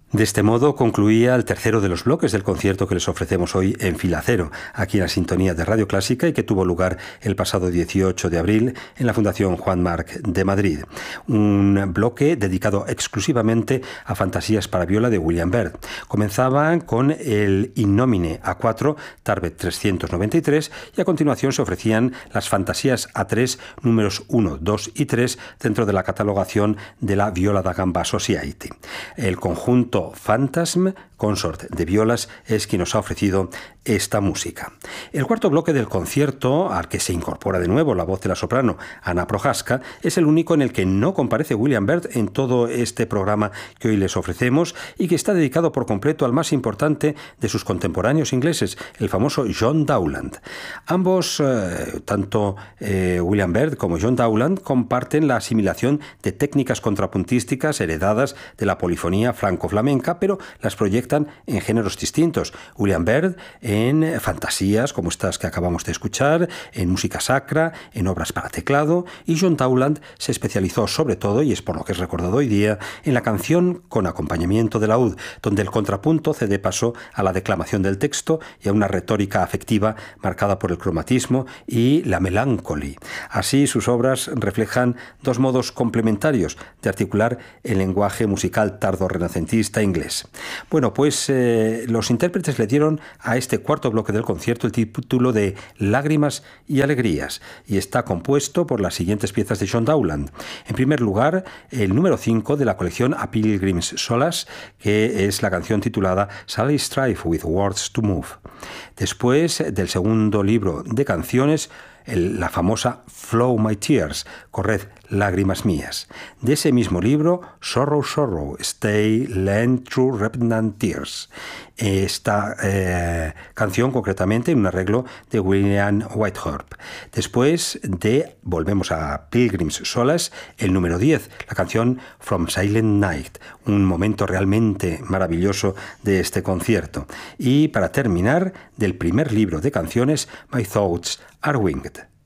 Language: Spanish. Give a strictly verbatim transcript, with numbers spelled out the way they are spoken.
De este modo concluía el tercero de los bloques del concierto que les ofrecemos hoy en Fila Cero, aquí en la sintonía de Radio Clásica, y que tuvo lugar el pasado dieciocho de abril en la Fundación Juan Marc de Madrid. Un bloque dedicado exclusivamente a fantasías para viola de William Byrd. Comenzaban con el In Nomine A cuatro, Tarbet trescientos noventa y tres, y a continuación se ofrecían las fantasías A tres, números uno, dos y tres, dentro de la catalogación de la Viola da Gamba Society. El conjunto Phantasm Consort de violas es quien nos ha ofrecido esta música. El cuarto bloque del concierto, al que se incorpora de nuevo la voz de la soprano Anna Prohaska, es el único en el que no comparece William Byrd en todo este programa que hoy les ofrecemos y que está dedicado por completo al más importante de sus contemporáneos ingleses, el famoso John Dowland. Ambos, eh, tanto eh, William Byrd como John Dowland, comparten la asimilación de técnicas contrapuntísticas heredadas de la polifonía franco-flamenca, pero las proyectan en géneros distintos. William Byrd en fantasías como estas que acabamos de escuchar, en música sacra, en obras para teclado, y John Dowland se especializó sobre todo, y es por lo que es recordado hoy día, en la canción con acompañamiento de laúd, donde el contrapunto cede paso a la declamación del texto y a una retórica afectiva marcada por el cromatismo y la melancolía. Así, sus obras reflejan dos modos complementarios de articular el lenguaje musical tardo-renacentista inglés. Bueno, pues eh, los intérpretes le dieron a este cuarto bloque del concierto el título de Lágrimas y Alegrías, y está compuesto por las siguientes piezas de John Dowland. En primer lugar, el número cinco de la colección A Pilgrim's Solace, que es la canción titulada Sally Strive with Words to Move. Después, del segundo libro de canciones, el, la famosa Flow My Tears, Corred lágrimas mías. De ese mismo libro, Sorrow, Sorrow, Stay, Lend True Repentant Tears. Esta eh, canción concretamente en un arreglo de William Whitehorse. Después de, volvemos a Pilgrim's Solace, el número diez, la canción From Silent Night, un momento realmente maravilloso de este concierto. Y para terminar, del primer libro de canciones, My Thoughts Are Winged.